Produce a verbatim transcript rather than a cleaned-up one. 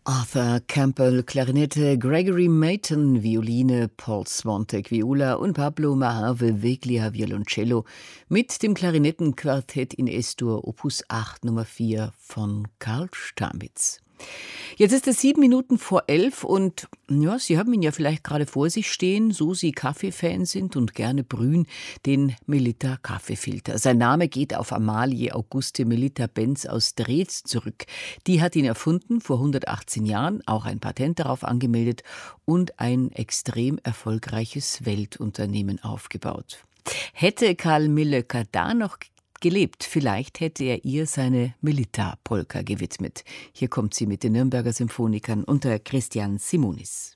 Arthur Campbell Klarinette, Gregory Mayton Violine, Paul Swantek Viola und Pablo Mahave Veglia Violoncello mit dem Klarinettenquartett in Es-Dur Opus acht Nummer vier von Karl Stamitz. Jetzt ist es sieben Minuten vor elf und ja, Sie haben ihn ja vielleicht gerade vor sich stehen, so Sie Kaffeefan sind und gerne brühen, den Melitta Kaffeefilter. Sein Name geht auf Amalie Auguste Melitta Benz aus Dreetz zurück. Die hat ihn erfunden vor hundertachtzehn Jahren, auch ein Patent darauf angemeldet und ein extrem erfolgreiches Weltunternehmen aufgebaut. Hätte Karl Millöcker da noch gelebt. Vielleicht hätte er ihr seine Melitta-Polka gewidmet. Hier kommt sie mit den Nürnberger Symphonikern unter Christian Simonis.